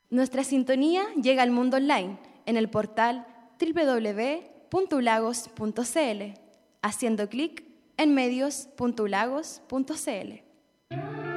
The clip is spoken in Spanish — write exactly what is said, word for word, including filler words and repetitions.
Nuestra sintonía llega al mundo online en el portal doble u doble u doble u punto ulagos punto c l, haciendo clic en medios punto ulagos punto c l.